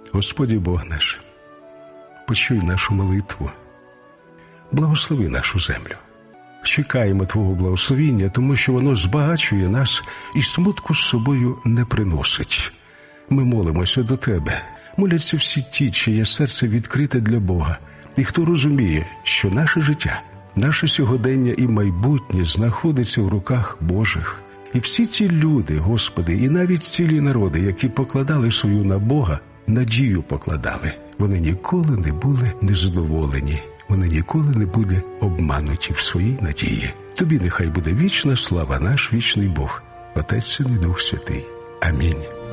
Господи Бог наш, почуй нашу молитву, благослови нашу землю. Чекаємо Твого благословіння, тому що воно збагачує нас і смутку з собою не приносить. Ми молимося до Тебе. Моляться всі ті, чиє серце відкрите для Бога, і хто розуміє, що наше життя, наше сьогодення і майбутнє знаходиться в руках Божих. І всі ті люди, Господи, і навіть цілі народи, які покладали свою на Бога, надію покладали, вони ніколи не були незадоволені, вони ніколи не були обмануті в своїй надії. Тобі нехай буде вічна слава, наш вічний Бог, Отець, Син і Дух Святий. Амінь.